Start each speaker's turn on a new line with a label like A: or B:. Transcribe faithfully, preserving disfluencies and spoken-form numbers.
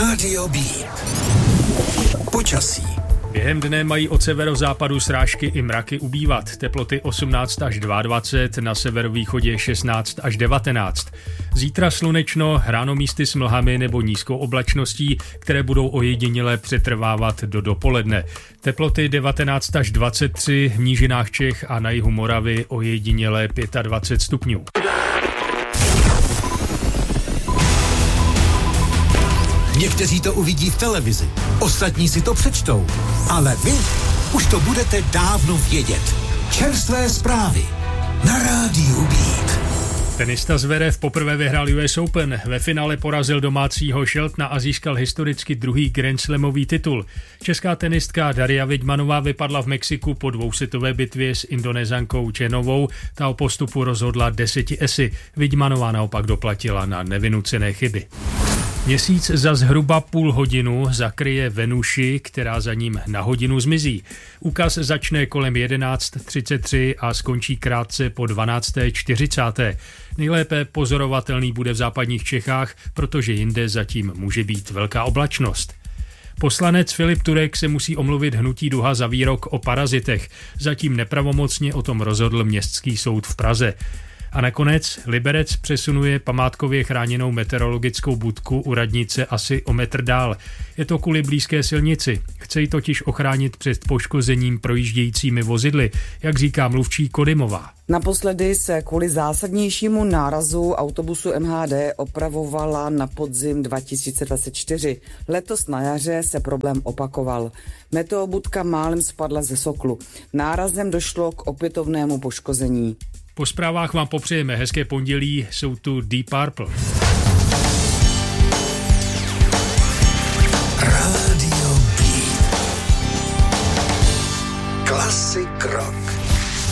A: Rádio B. Počasí.
B: Během dne mají od severozápadu srážky i mraky ubývat. Teploty osmnáct až dvacet dva, na severovýchodě šestnáct až devatenáct. Zítra slunečno, ráno místy s mlhami nebo nízkou oblačností, které budou ojediněle přetrvávat do dopoledne. Teploty devatenáct až dvacet tři, v nížinách Čech a na jihu Moravy ojediněle dvacet pět stupňů.
A: Někteří to uvidí v televizi, ostatní si to přečtou, ale vy už to budete dávno vědět. Čerstvé zprávy na Rádiu Beat.
B: Tenista Zverev poprvé vyhrál U S Open, ve finále porazil domácího Sheltona a získal historicky druhý Grand Slamový titul. Česká tenistka Daria Vidmanová vypadla v Mexiku po dvousetové bitvě s Indonésánkou Chenovou, ta o postupu rozhodla deseti esy. Vidmanová naopak doplatila na nevynucené chyby. Měsíc za zhruba půl hodinu zakryje Venuši, která za ním na hodinu zmizí. Ukaz začne kolem jedenáct třicet tři a skončí krátce po dvanáct čtyřicet. Nejlépe pozorovatelný bude v západních Čechách, protože jinde zatím může být velká oblačnost. Poslanec Filip Turek se musí omluvit hnutí Duha za výrok o parazitech. Zatím nepravomocně o tom rozhodl Městský soud v Praze. A nakonec Liberec přesunuje památkově chráněnou meteorologickou budku u radnice asi o metr dál. Je to kvůli blízké silnici. Chce ji totiž ochránit před poškozením projíždějícími vozidly, jak říká mluvčí Kodymová.
C: Naposledy se kvůli zásadnějšímu nárazu autobusu M H D opravovala na podzim dva tisíce dvacet čtyři. Letos na jaře se problém opakoval. Meteobudka málem spadla ze soklu. Nárazem došlo k opětovnému poškození.
B: Po zprávách vám popřejeme hezké pondělí, jsou tu Deep Purple.
A: Rádio B. Klasik rock.